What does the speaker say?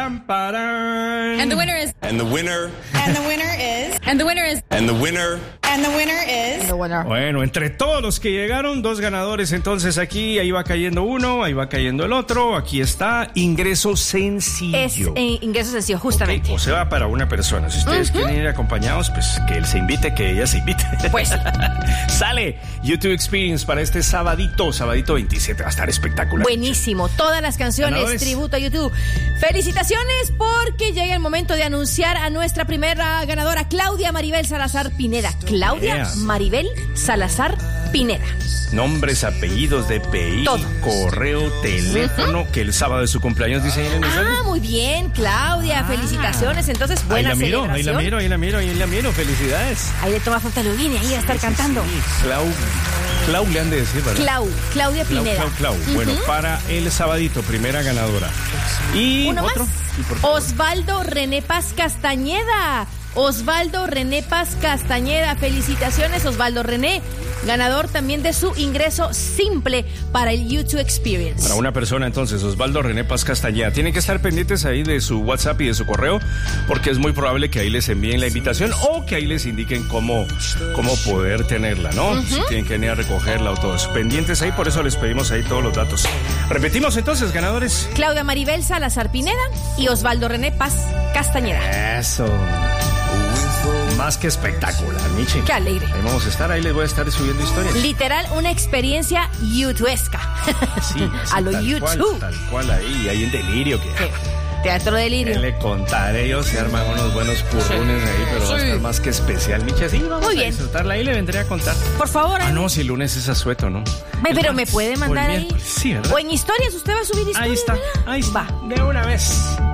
Param, param. And the winner is. And the winner. And the winner is. And the winner is. And the winner. And the winner is. The winner. Bueno, entre todos los que llegaron, 2 ganadores entonces aquí. Ahí va cayendo uno, ahí va cayendo el otro. Aquí está, ingreso sencillo. Es ingreso sencillo, justamente. Okay, o sea, para una persona. Si ustedes quieren ir acompañados, pues que él se invite, que ella se invite. Pues sí. Sale YouTube Experience para este sabadito 27. Va a estar espectacular. Buenísimo. Todas las canciones, Ganadores. tributo a YouTube. Felicitaciones porque llega el momento de anunciar a nuestra primera ganadora, Claudia Maribel Salazar Pineda. Claudia Maribel Salazar Pineda. Nombres, apellidos, DPI, Todo. correo, teléfono, que el sábado de su cumpleaños dice ahí en el mensaje. Muy bien, Claudia. Felicitaciones. Entonces, buena ahí la miro. Felicidades. Ahí le toma foto a Lugini, ahí va a estar cantando. Sí. Clau le han de decir, ¿verdad? Claudia Pineda. Clau. Bueno, para el sabadito, primera ganadora. Y ¿Uno otro. más? Y por favor. Osvaldo René Paz Castañeda. Osvaldo René Paz Castañeda. Felicitaciones, Osvaldo René. Ganador también de su ingreso simple para el YouTube Experience. Para una persona, entonces, Osvaldo René Paz Castañeda. Tienen que estar pendientes ahí de su WhatsApp y de su correo, porque es muy probable que ahí les envíen la invitación o que ahí les indiquen cómo poder tenerla, ¿no? Si tienen que venir a recogerla o todo eso. Pendientes ahí, por eso les pedimos ahí todos los datos. Repetimos entonces, ganadores. Claudia Maribel Salazar Pineda y Osvaldo René Paz Castañeda. Eso. Más que espectacular, Michi. Qué alegre. Ahí vamos a estar, ahí les voy a estar subiendo historias. Literal, una experiencia youtuesca. Sí, a lo tal YouTube. Tal cual ahí en delirio. Que Sí. Teatro Delirio. le contaré, ellos se arman unos buenos currones ahí, pero va a estar más que especial, Michi. Así vamos Muy a bien. disfrutarla, ahí le vendré a contar. Por favor. No, si el lunes es asueto, ¿no? Pero me puede mandar ahí. Sí, ¿verdad? O en historias, usted va a subir historias. Ahí está, ¿verdad? ahí está. Va. De una vez.